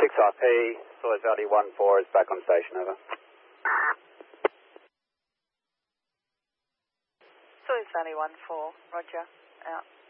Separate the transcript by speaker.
Speaker 1: 6RP, Soy Valley 14 is back on station, over.
Speaker 2: Soy Valley 14, roger, out.